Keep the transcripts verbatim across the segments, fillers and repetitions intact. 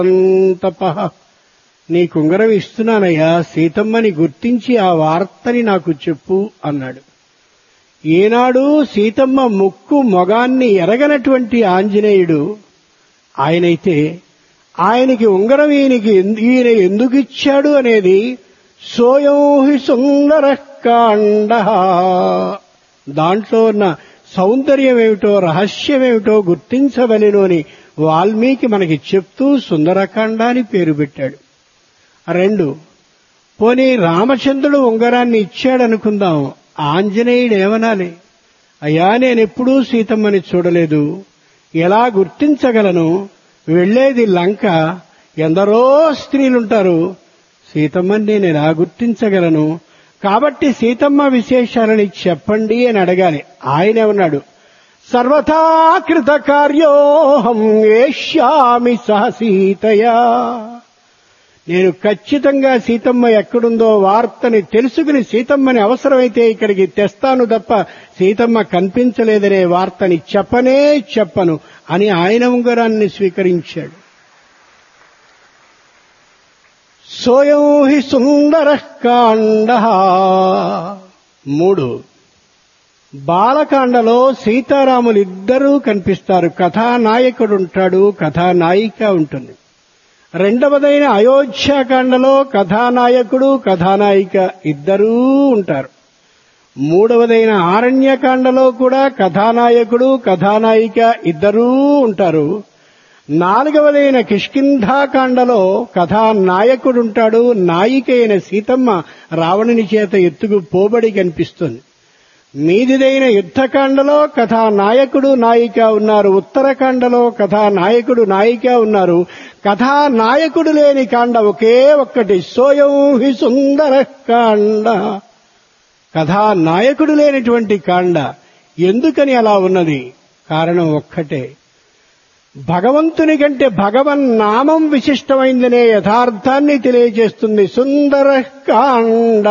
తపః. నీ కుంగరం ఇస్తున్నానయ్యా, సీతమ్మని గుర్తించి ఆ వార్తని నాకు చెప్పు అన్నాడు. ఏనాడు సీతమ్మ ముక్కు మొగాన్ని ఎరగనటువంటి ఆంజనేయుడు ఆయనైతే ఆయనకి ఉంగరం ఈయనకి ఈయన ఎందుకు ఇచ్చాడు అనేది సోయం హి సుందర కాండ, దాంట్లో ఉన్న సౌందర్యం ఏమిటో రహస్యమేమిటో గుర్తించవలెను అని వాల్మీకి మనకి చెప్తూ సుందరకాండ అని పేరు పెట్టాడు. రెండు, పోనీ రామచంద్రుడు ఉంగరాన్ని ఇచ్చాడనుకుందాం, ఆంజనేయుడు ఏమనాలి? అయ్యా, నేనెప్పుడూ సీతమ్మని చూడలేదు, ఎలా గుర్తించగలను? వెళ్లేది లంక, ఎందరో స్త్రీలుంటారు, సీతమ్మని నేను ఎలా గుర్తించగలను? కాబట్టి సీతమ్మ విశేషాలని చెప్పండి అని అడగాలి. ఆయనేమన్నాడు? సర్వథా కృత కార్యోహం ఏష్యామి సహ సీతయా. నేను ఖచ్చితంగా సీతమ్మ ఎక్కడుందో వార్తని తెలుసుకుని సీతమ్మని అవసరమైతే ఇక్కడికి తెస్తాను తప్ప సీతమ్మ కనిపించలేదనే వార్తని చెప్పనే చెప్పను అని ఆయన ఉంగరాన్ని స్వీకరించాడు. సోయం హి సుందర కాండ. మూడు, బాలకాండలో సీతారాములిద్దరూ కనిపిస్తారు. కథానాయకుడుంటాడు, కథానాయిక ఉంటుంది. రెండవదైన అయోధ్యాకాండలో కథానాయకుడు కథానాయిక ఇద్దరూ ఉంటారు. మూడవదైన ఆరణ్యకాండలో కూడా కథానాయకుడు కథానాయిక ఇద్దరూ ఉంటారు. నాలుగవదైన కిష్కింధాకాండలో కథానాయకుడుంటాడు, నాయిక అయిన సీతమ్మ రావణుని చేత ఎత్తుకు పోబడి కనిపిస్తుంది. మీదిదైన యుద్ధకాండలో కథానాయకుడు నాయిక ఉన్నారు. ఉత్తరకాండలో కథానాయకుడు నాయిక ఉన్నారు. కథానాయకుడు లేని కాండ ఒకే ఒక్కటి, సోయం హి సుందర కాండ. కథానాయకుడు లేనటువంటి కాండ. ఎందుకని అలా ఉన్నది? కారణం ఒక్కటే, భగవంతుని కంటే భగవన్నామం విశిష్టమైందనే యథార్థాన్ని తెలియజేస్తుంది సుందర కాండ.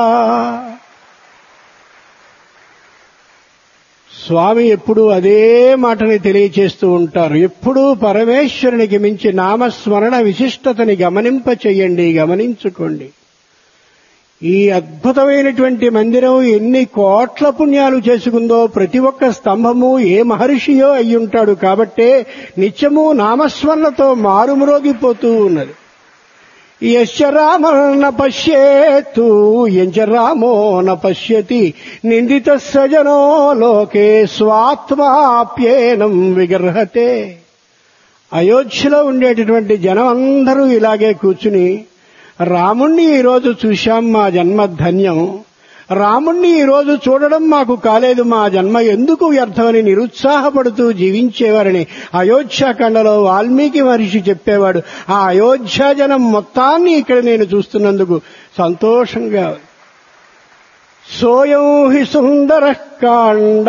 స్వామి ఎప్పుడూ అదే మాటని తెలియచేస్తూ ఉంటారు. ఎప్పుడూ పరమేశ్వరునికి మించి నామస్మరణ విశిష్టతని గమనింప చెయ్యండి, గమనించుకోండి. ఈ అద్భుతమైనటువంటి మందిరం ఎన్ని కోట్ల పుణ్యాలు చేసుకుందో, ప్రతి ఒక్క స్తంభము ఏ మహర్షియో అయ్యుంటాడు కాబట్టే నిత్యము నామస్మరణతో మారుమ్రోగిపోతూ ఉన్నది. యశ్చ రామో న పశ్యేత్తు యంచ రామో న పశ్యతి నిందిత సజనో లోకే స్వాత్మాప్యేనం విగర్హతే. అయోధ్యలో ఉండేటటువంటి జనం అందరూ ఇలాగే కూర్చుని, రాముణ్ణి ఈరోజు చూశాం, మా జన్మ ధన్యం, రాముణ్ణి ఈరోజు చూడడం మాకు కాలేదు, మా జన్మ ఎందుకు వ్యర్థమని నిరుత్సాహపడుతూ జీవించేవారని అయోధ్యాకాండలో వాల్మీకి మహర్షి చెప్పేవాడు. ఆ అయోధ్య జనం మొత్తాన్ని ఇక్కడ నేను చూస్తున్నందుకు సంతోషంగా. సోయం హి సుందర కాండ.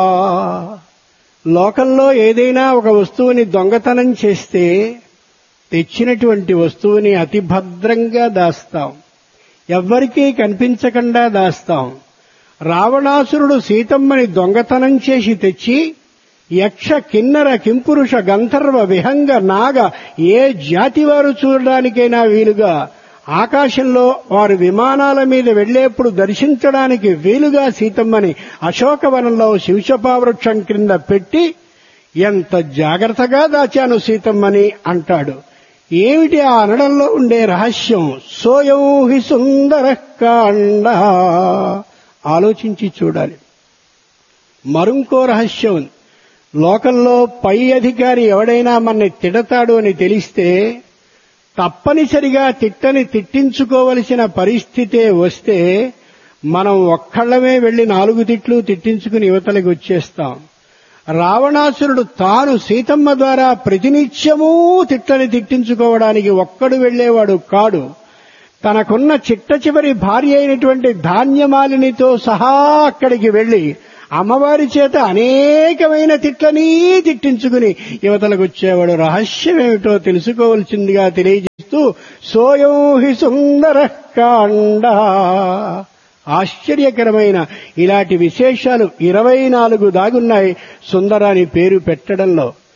లోకంలో ఏదైనా ఒక వస్తువుని దొంగతనం చేస్తే తెచ్చినటువంటి వస్తువుని అతి భద్రంగా దాస్తాం, ఎవ్వరికీ కనిపించకుండా దాస్తాం. రావణాసురుడు సీతమ్మని దొంగతనం చేసి తెచ్చి యక్ష కిన్నర కింపురుష గంధర్వ విహంగ నాగ ఏ జాతి వారు చూడడానికైనా వీలుగా ఆకాశంలో వారు విమానాల మీద వెళ్లేప్పుడు దర్శించడానికి వీలుగా సీతమ్మని అశోకవనంలో శివశపావృక్షం క్రింద పెట్టి ఎంత జాగ్రత్తగా దాచాను సీతమ్మని అంటాడు. ఏమిటి ఆ అనడంలో ఉండే రహస్యం? సోయం హి సుందర కాండ. ఆలోచించి చూడాలి. మరింకో రహస్యం ఉంది. లోకంలో పై అధికారి ఎవడైనా మనని తిడతాడు అని తెలిస్తే తప్పనిసరిగా తిట్టని తిట్టించుకోవలసిన పరిస్థితే వస్తే మనం ఒక్కళ్ళమే వెళ్లి నాలుగు తిట్లు తిట్టించుకుని యువతలకి వచ్చేస్తాం. రావణాసురుడు తాను సీతమ్మ ద్వారా ప్రతినిత్యమూ తిట్టని తిట్టించుకోవడానికి ఒక్కడు వెళ్లేవాడు కాడు. తనకున్న చిట్ట చివరి భార్య అయినటువంటి ధాన్యమాలినితో సహా అక్కడికి వెళ్లి అమ్మవారి చేత అనేకమైన తిట్లని తిట్టించుకుని యువతలకు వచ్చేవాడు. రహస్యమేమిటో తెలుసుకోవలసిందిగా తెలియజేస్తూ సోయం హి సుందర కాండ. ఆశ్చర్యకరమైన ఇలాంటి విశేషాలు ఇరవై నాలుగు దాగున్నాయి సుందరాని పేరు పెట్టడంలో.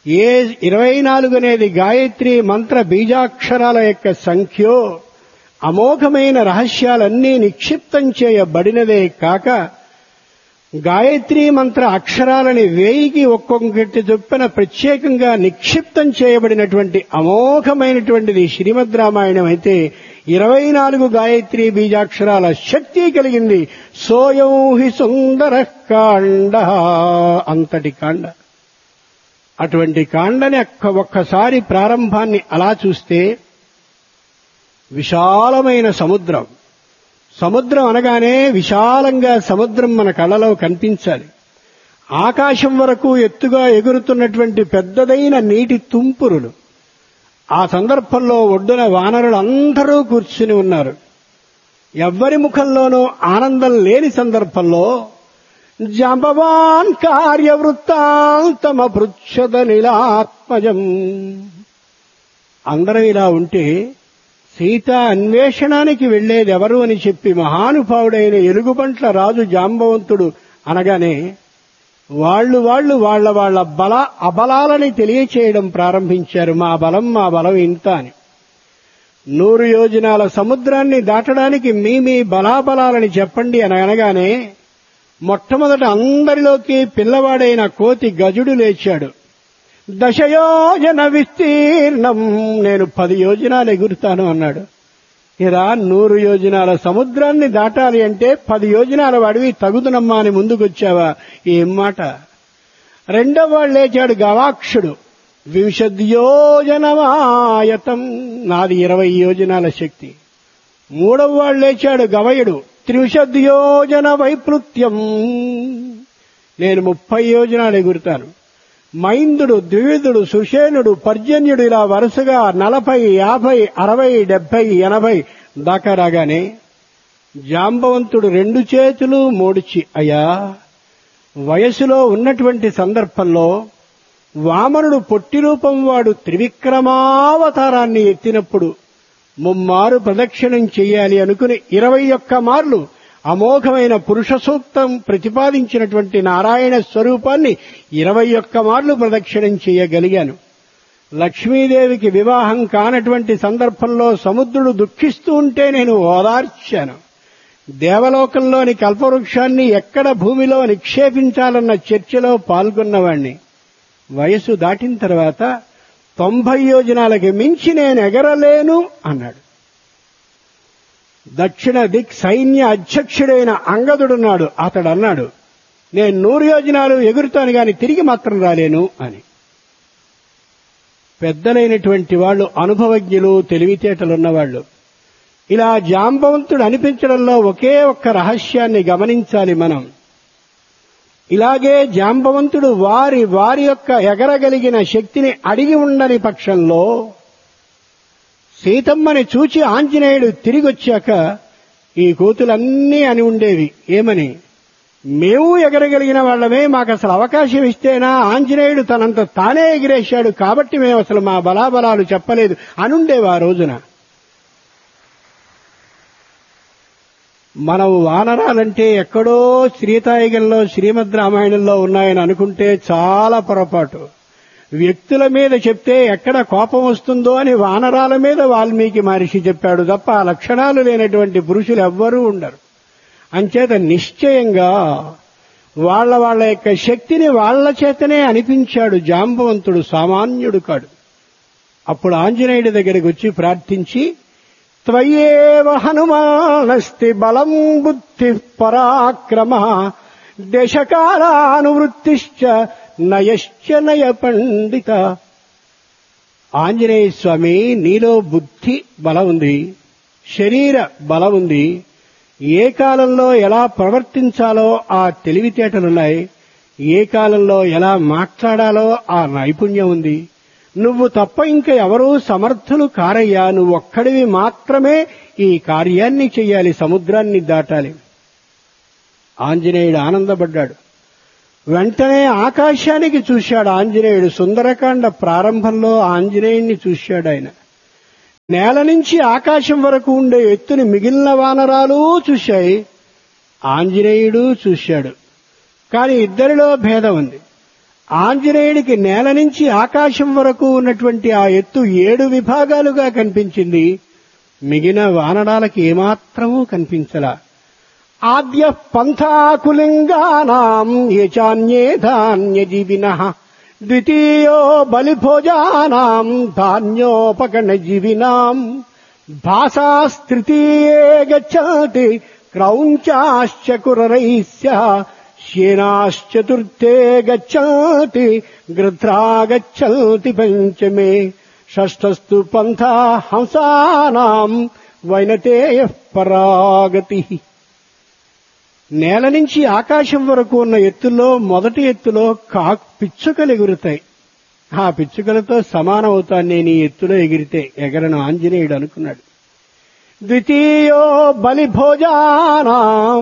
ఏ ఇరవై నాలుగు అనేది గాయత్రి మంత్ర బీజాక్షరాల యొక్క సంఖ్యో అమోఘమైన రహస్యాలన్నీ నిక్షిప్తం చేయబడినదే కాక గాయత్రీ మంత్ర అక్షరాలని వేయికి ఒక్కొక్కటి చొప్పున ప్రత్యేకంగా నిక్షిప్తం చేయబడినటువంటి అమోఘమైనటువంటిది శ్రీమద్ రామాయణం అయితే ఇరవై నాలుగు గాయత్రీ బీజాక్షరాల శక్తి కలిగింది. సోయం హి సుందర కాండ, అంతటి కాండ. అటువంటి కాండని ఒక్కసారి ప్రారంభాన్ని అలా చూస్తే విశాలమైన సముద్రం. సముద్రం అనగానే విశాలంగా సముద్రం మన కళ్ళలో కనిపించాలి. ఆకాశం వరకు ఎత్తుగా ఎగురుతున్నటువంటి పెద్దదైన నీటి తుంపురులు. ఆ సందర్భంలో ఒడ్డున వానరులందరూ కూర్చుని ఉన్నారు. ఎవ్వరి ముఖంలోనూ ఆనందం లేని సందర్భంలో జాంబవాన్ కార్యవృత్తాంతమపృచ్ఛద నీలాత్మజం. అందరం ఇలా ఉంటే సీత అన్వేషణానికి వెళ్లేదెవరు అని చెప్పి మహానుభావుడైన ఎలుగుబంట్ల రాజు జాంబవంతుడు అనగానే వాళ్లు వాళ్లు వాళ్ల వాళ్ల బల అబలాలని తెలియచేయడం ప్రారంభించారు. మా బలం మా బలం ఇంత అని. నూరు యోజనాల సముద్రాన్ని దాటడానికి మీ మీ బలాబలాలని చెప్పండి అని అనగానే మొట్టమొదట అందరిలోకి పిల్లవాడైన కోతి గజుడు లేచాడు. దశయోజన విస్తీర్ణం, నేను పది యోజనాలు ఎగురుతాను అన్నాడు. ఇలా నూరు యోజనాల సముద్రాన్ని దాటాలి అంటే పది యోజనాల వాడివి తగుదునమ్మా అని ముందుకొచ్చావా? ఏం మాట. రెండో వాడు లేచాడు గవాక్షుడు. వింశద్యోజనమాయతం, నాది ఇరవై యోజనాల శక్తి. మూడవ వాడు లేచాడు గవయుడు. త్రిశద్యోజన వైపృత్యం, నేను ముప్పై యోజనాలు ఎగురుతాను. మైందుడు, ద్వివిధుడు, సుషేనుడు, పర్జన్యుడు ఇలా వరుసగా నలభై యాభై అరవై డెబ్బై ఎనభై దాకా రాగానే జాంబవంతుడు రెండు చేతులు మోడిచి, అయ్యా వయసులో ఉన్నటువంటి సందర్భంలో వామనుడు పొట్టి రూపం వాడు త్రివిక్రమావతారాన్ని ఎత్తినప్పుడు ముమ్మారు ప్రదక్షిణం చెయ్యాలి అనుకుని ఇరవై ఒక్క మార్లు అమోఘమైన పురుష సూక్తం ప్రతిపాదించినటువంటి నారాయణ స్వరూపాన్ని ఇరవై ఒక్క మార్లు ప్రదక్షిణం చేయగలిగాను. లక్ష్మీదేవికి వివాహం కానటువంటి సందర్భంలో సముద్రుడు దుఃఖిస్తూ ఉంటే నేను ఓదార్చాను. దేవలోకంలోని కల్పవృక్షాన్ని ఎక్కడ భూమిలో నిక్షేపించాలన్న చర్చలో పాల్గొన్నవాణ్ణి. వయసు దాటిన తర్వాత తొంభై యోజనాలకి మించి నేను ఎగరలేను అన్నాడు. దక్షిణ దిక్ సైన్య అధ్యక్షుడైన అంగదుడున్నాడు. అతడు అన్నాడు, నేను నూరు యోజనాలు ఎగురుతాను గాని తిరిగి మాత్రం రాలేను అని. పెద్దలైనటువంటి వాళ్ళు, అనుభవజ్ఞులు, తెలివితేటలున్నవాళ్లు. ఇలా జాంబవంతుడు అనిపించడంలో ఒకే ఒక్క రహస్యాన్ని గమనించాలి మనం. ఇలాగే జాంబవంతుడు వారి వారి యొక్క ఎగరగలిగిన శక్తిని అడిగి ఉండని పక్షంలో సీతమ్మని చూచి ఆంజనేయుడు తిరిగొచ్చాక ఈ కోతులన్నీ అని ఉండేవి. ఏమని? మేము ఎగరగలిగిన వాళ్ళమే, మాకు అసలు అవకాశం ఇస్తేనా ఆంజనేయుడు తనంత తానే ఎగిరేశాడు కాబట్టి మేము అసలు మా బలాబలాలు చెప్పలేదు అనుండేవి ఆ రోజున. మనం వానరాలంటే ఎక్కడో శ్రీతాయిగంలో శ్రీమద్ రామాయణంలో ఉన్నాయని అనుకుంటే చాలా పొరపాటు. వ్యక్తుల మీద చెప్తే ఎక్కడ కోపం వస్తుందో అని వానరాల మీద వాల్మీకి మహర్షి చెప్పాడు తప్ప ఆ లక్షణాలు లేనటువంటి పురుషులు ఎవ్వరూ ఉండరు. అంచేత నిశ్చయంగా వాళ్ల వాళ్ల యొక్క శక్తిని వాళ్ల చేతనే అనిపించాడు జాంబవంతుడు, సామాన్యుడు కాడు. అప్పుడు ఆంజనేయుడి దగ్గరికి వచ్చి ప్రార్థించి, త్వయేవ హనుమానస్తి బలం బుద్ధి పరాక్రమ దేశకాలానువృత్తిశ్చ నయశ్చ నయ పండిత. ఆంజనేయ స్వామి, నీలో బుద్ధి బలం ఉంది, శరీర బలం ఉంది, ఏ కాలంలో ఎలా ప్రవర్తించాలో ఆ తెలివితేటలున్నాయి, ఏ కాలంలో ఎలా మాట్లాడాలో ఆ నైపుణ్యం ఉంది. నువ్వు తప్ప ఇంకా ఎవరూ సమర్థులు కారయ్యా, నువ్వు ఒక్కడివి మాత్రమే ఈ కార్యాన్ని చెయ్యాలి, సముద్రాన్ని దాటాలి. ఆంజనేయుడు ఆనందపడ్డాడు. వెంటనే ఆకాశానికి చూశాడు ఆంజనేయుడు. సుందరకాండ ప్రారంభంలో ఆంజనేయుణ్ణి చూశాడు ఆయన. నేల నుంచి ఆకాశం వరకు ఉండే ఎత్తుని మిగిలిన వానరాలు చూశాయి, ఆంజనేయుడు చూశాడు. కానీ ఇద్దరిలో భేదం ఉంది. ఆంజనేయుడికి నేల నుంచి ఆకాశం వరకు ఉన్నటువంటి ఆ ఎత్తు ఏడు విభాగాలుగా కనిపించింది. మిగిలిన వానరాలకి ఏమాత్రమూ కనిపించలా. ఆద్య పంథాకులింగానాం యచాన్యే ధాన్యజీవినః ద్వితీయో బలిభోజానాం ధాన్యోపగణజీవినాం భాసాస్తృతీయే గచ్చతి క్రౌంచాశ్చ కురరైస్య శ్యేనాశ్చతుర్థే గచ్చతి గృధ్రా గచ్చతి పంచమే షష్ఠస్తు పంథా హంసానాం వైనతేయః పరాగతి. నేల నుంచి ఆకాశం వరకు ఉన్న ఎత్తుల్లో మొదటి ఎత్తులో కా పిచ్చుకలు ఎగురుతాయి. ఆ పిచ్చుకలతో సమానం అవుతాను నేను ఈ ఎత్తులో ఎగిరితే ఎగరను ఆంజనేయుడు అనుకున్నాడు. ద్వితీయో బలిభోజానాం,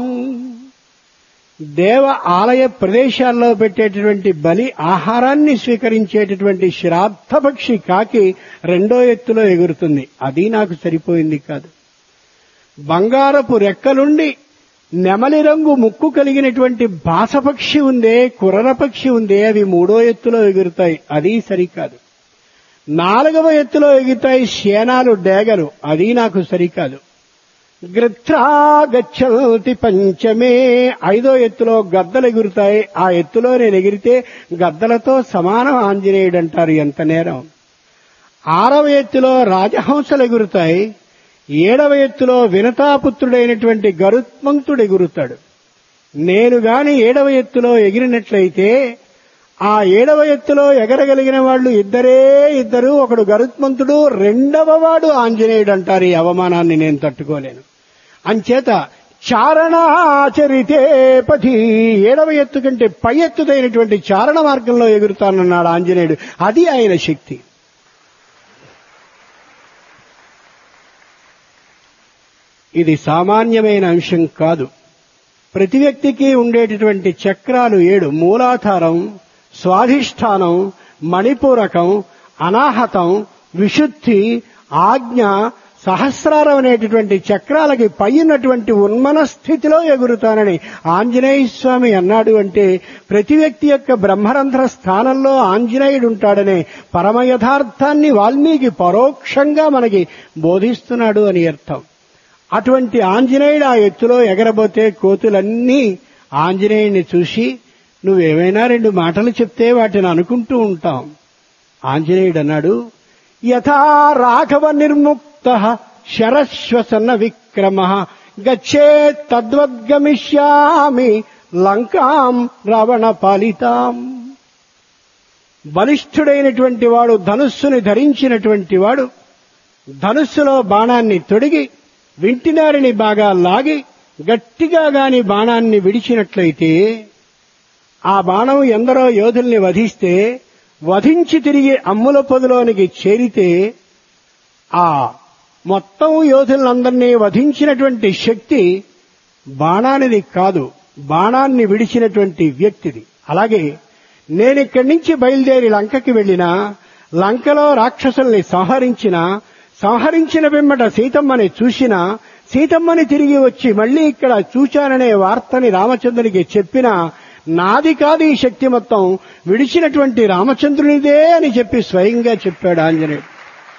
దేవ ఆలయ ప్రదేశాల్లో పెట్టేటటువంటి బలి ఆహారాన్ని స్వీకరించేటటువంటి శ్రాద్ధపక్షి కాకి రెండో ఎత్తులో ఎగురుతుంది. అది నాకు సరిపోయింది కాదు. బంగారపు రెక్కలుండి నెమలి రంగు ముక్కు కలిగినటువంటి బాసపక్షి ఉందే, కుర్ర పక్షి ఉందే, అవి మూడో ఎత్తులో ఎగురుతాయి. అది సరికాదు. నాలుగవ ఎత్తులో ఎగురుతాయి శేనాలు, డేగలు. అది నాకు సరికాదు. గృధ్రా గచ్చతి పంచమే, ఐదో ఎత్తులో గద్దలు ఎగురుతాయి. ఆ ఎత్తులో నేను ఎగిరితే గద్దలతో సమానం ఆంజనేయుడు అంటారు. ఎంత నేరం. ఆరవ ఎత్తులో రాజహంసలు ఎగురుతాయి. ఏడవ ఎత్తులో వినతాపుత్రుడైనటువంటి గరుత్మంతుడు ఎగురుతాడు. నేను గాని ఏడవ ఎత్తులో ఎగిరినట్లయితే ఆ ఏడవ ఎత్తులో ఎగరగలిగిన వాళ్ళు ఇద్దరే ఇద్దరు. ఒకడు గరుత్మంతుడు, రెండవ వాడు ఆంజనేయుడు అంటారు. ఈ అవమానాన్ని నేను తట్టుకోలేను. అంచేత చారణాచరితే పథి, ఏడవ ఎత్తు కంటే పై ఎత్తుదైనటువంటి చారణ మార్గంలో ఎగురుతానన్నాడు ఆంజనేయుడు. అది ఆయన శక్తి. ఇది సామాన్యమైన అంశం కాదు. ప్రతి వ్యక్తికి ఉండేటటువంటి చక్రాలు ఏడు: మూలాధారం, స్వాధిష్టానం, మణిపూరకం, అనాహతం, విశుద్ధి, ఆజ్ఞ, సహస్రారం అనేటటువంటి చక్రాలకి పైనటువంటి ఉన్మన స్థితిలో ఎగురుతానని ఆంజనేయ స్వామి అన్నాడు. అంటే ప్రతి వ్యక్తి యొక్క బ్రహ్మరంధ్ర స్థానంలో ఆంజనేయుడు ఉంటాడనే పరమ యథార్థాన్ని వాల్మీకి పరోక్షంగా మనకి బోధిస్తున్నాడు అని అర్థం. అటువంటి ఆంజనేయుడు ఆ ఎత్తులో ఎగరబోతే కోతులన్నీ ఆంజనేయుడిని చూసి నువ్వేమైనా రెండు మాటలు చెప్తే వాటిని అనుకుంటూ ఉంటాం. ఆంజనేయుడు అన్నాడు, యథా రాఘవ నిర్ముక్తః శరశ్వసన విక్రమః గచ్చేత్ తద్వద్గమిష్యామి లంకాం రావణ పాలితాం. బలిష్ఠుడైనటువంటి వాడు, ధనుస్సుని ధరించినటువంటి వాడు ధనుస్సులో బాణాన్ని తొడిగి వింటినారిని బాగా లాగి గట్టిగా గాని బాణాన్ని విడిచినట్లయితే ఆ బాణం ఎందరో యోధుల్ని వధిస్తే వధించి తిరిగి అమ్ముల పొదిలోనికి చేరితే ఆ మొత్తం యోధులందరినీ వధించినటువంటి శక్తి బాణానిది కాదు, బాణాన్ని విడిచినటువంటి వ్యక్తిది. అలాగే నేనిక్కడి నుంచి బయలుదేరి లంకకి వెళ్లినా, లంకలో రాక్షసుల్ని సంహరించినా, సంహరించిన పిమ్మట సీతమ్మని చూసినా, సీతమ్మని తిరిగి వచ్చి మళ్లీ ఇక్కడ చూచాననే వార్తని రామచంద్రునికి చెప్పినా నాది కాదు ఈ శక్తి, మొత్తం విడిచినటువంటి రామచంద్రునిదే అని చెప్పి స్వయంగా చెప్పాడు ఆంజనేయుడు.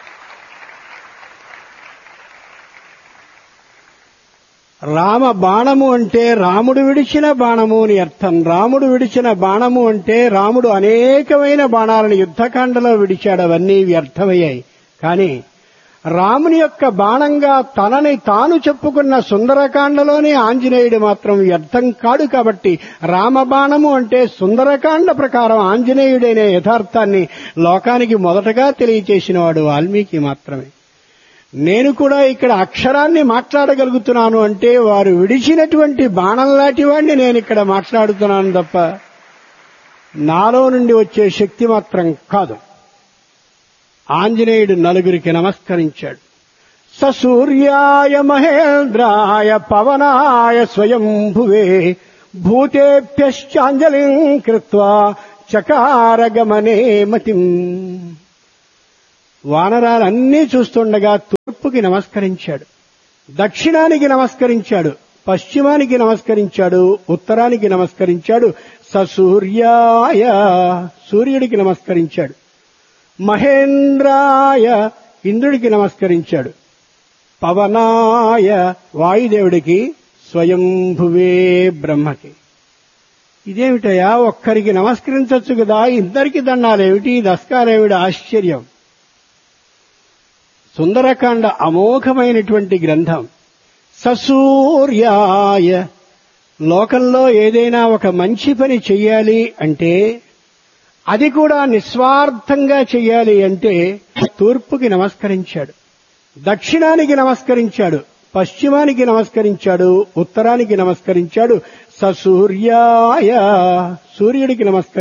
రామ బాణము అంటే రాముడు విడిచిన బాణము అని అర్థం. రాముడు విడిచిన బాణము అంటే రాముడు అనేకమైన బాణాలను యుద్ధకాండలో విడిచాడు, అవన్నీ వ్యర్థమయ్యాయి. కానీ రాముని యొక్క బాణంగా తనని తాను చెప్పుకున్న సుందరకాండలోనే ఆంజనేయుడు మాత్రం వ్యర్థం కాడు. కాబట్టి రామబాణము అంటే సుందరకాండ ప్రకారం ఆంజనేయుడైన యథార్థాన్ని లోకానికి మొదటగా తెలియచేసిన వాడు వాల్మీకి మాత్రమే. నేను కూడా ఇక్కడ అక్షరాన్ని మాట్లాడగలుగుతున్నాను అంటే వారు విడిచినటువంటి బాణం లాంటి వాడిని నేను ఇక్కడ మాట్లాడుతున్నాను తప్ప నాలో నుండి వచ్చే శక్తి మాత్రం కాదు. ఆంజనేయుడు నలుగురికి నమస్కరించాడు. సూర్యాయ మహేంద్రాయ పవనాయ స్వయంభువే భూతేభ్యశ్చాంజలిం కృత్వా చకార గమనే మతిం. వానరాలన్నీ చూస్తుండగా తూర్పుకి నమస్కరించాడు, దక్షిణానికి నమస్కరించాడు, పశ్చిమానికి నమస్కరించాడు, ఉత్తరానికి నమస్కరించాడు, సూర్యాయ సూర్యుడికి నమస్కరించాడు. మహేంద్రాయ ఇంద్రుడికి నమస్కరించాడు. పవనాయ వాయుదేవుడికి, స్వయంభువే బ్రహ్మకి. ఇదేమిటయా, ఒక్కరికి నమస్కరించవచ్చు కదా, ఇద్దరికి దండాలేమిటి, దస్కారేమిటి ఆశ్చర్యం. సుందరకాండ అమోఘమైనటువంటి గ్రంథం. సూర్యాయ లోకంలో ఏదైనా ఒక మంచి పని చెయ్యాలి అంటే, అది కూడా నిస్వార్థంగా చెయ్యాలి అంటే తూర్పుకి నమస్కరించాడు, దక్షిణానికి నమస్కరించాడు, పశ్చిమానికి నమస్కరించాడు, ఉత్తరానికి నమస్కరించాడు. సూర్యాయ సూర్యుడికి నమస్కరించాడు.